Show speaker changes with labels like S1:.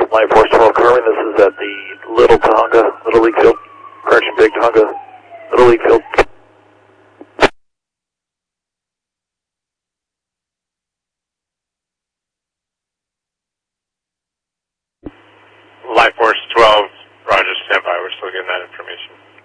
S1: Life Force 12 Carmen, this is at the Little Tonga, Little League Field. Correction, Big Tonga, Little League Field.
S2: Life Force 12, Roger, standby. We're still getting that information.